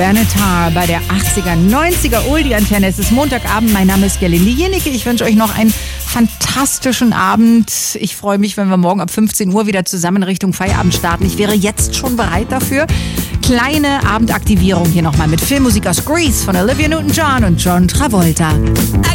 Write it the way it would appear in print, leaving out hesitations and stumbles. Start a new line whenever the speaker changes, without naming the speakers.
Benatar bei der 80er, 90er Oldie-Antenne. Es ist Montagabend, mein Name ist Gerlinde Jennecke. Ich wünsche euch noch einen fantastischen Abend. Ich freue mich, wenn wir morgen ab 15 Uhr wieder zusammen Richtung Feierabend starten. Ich wäre jetzt schon bereit dafür. Kleine Abendaktivierung hier nochmal mit Filmmusik aus Grease von Olivia Newton-John und John Travolta.